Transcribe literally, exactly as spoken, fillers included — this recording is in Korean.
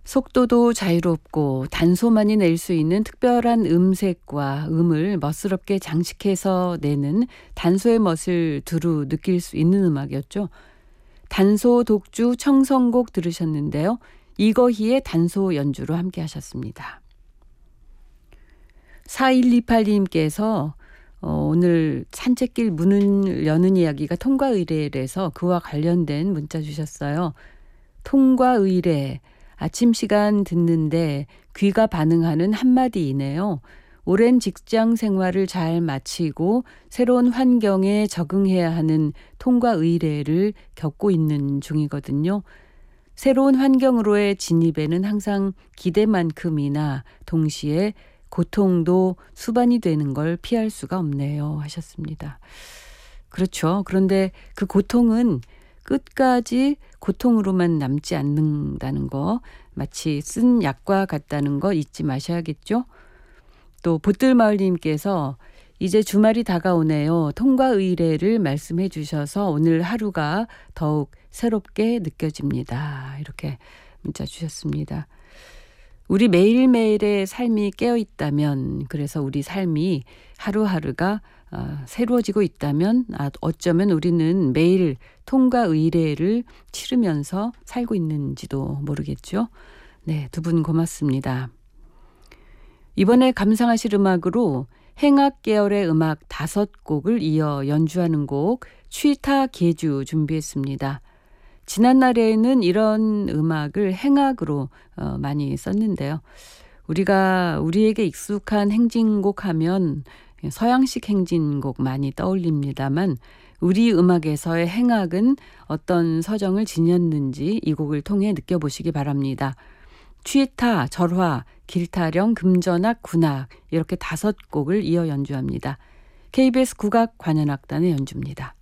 속도도 자유롭고 단소만이 낼 수 있는 특별한 음색과 음을 멋스럽게 장식해서 내는 단소의 멋을 두루 느낄 수 있는 음악이었죠. 단소 독주 청성곡 들으셨는데요. 이거희의 단소 연주로 함께 하셨습니다. 사일이팔 님께서 어, 오늘 산책길 문을 여는 이야기가 통과의례라서 그와 관련된 문자 주셨어요. 통과의례, 아침 시간 듣는데 귀가 반응하는 한마디이네요. 오랜 직장 생활을 잘 마치고 새로운 환경에 적응해야 하는 통과의례를 겪고 있는 중이거든요. 새로운 환경으로의 진입에는 항상 기대만큼이나 동시에 고통도 수반이 되는 걸 피할 수가 없네요 하셨습니다. 그렇죠. 그런데 그 고통은 끝까지 고통으로만 남지 않는다는 거, 마치 쓴 약과 같다는 거 잊지 마셔야겠죠. 또 보뜰마을님께서 이제 주말이 다가오네요. 통과의례를 말씀해 주셔서 오늘 하루가 더욱 새롭게 느껴집니다. 이렇게 문자 주셨습니다. 우리 매일매일의 삶이 깨어있다면, 그래서 우리 삶이 하루하루가 어, 새로워지고 있다면 아, 어쩌면 우리는 매일 통과의례를 치르면서 살고 있는지도 모르겠죠. 네, 두 분 고맙습니다. 이번에 감상하실 음악으로 행악 계열의 음악 다섯 곡을 이어 연주하는 곡 취타 계주 준비했습니다. 지난날에는 이런 음악을 행악으로 어, 많이 썼는데요. 우리가 우리에게 익숙한 행진곡 하면 서양식 행진곡 많이 떠올립니다만 우리 음악에서의 행악은 어떤 서정을 지녔는지 이 곡을 통해 느껴보시기 바랍니다. 취타, 절화, 길타령, 금전악, 군악 이렇게 다섯 곡을 이어 연주합니다. 케이비에스 국악관현악단의 연주입니다.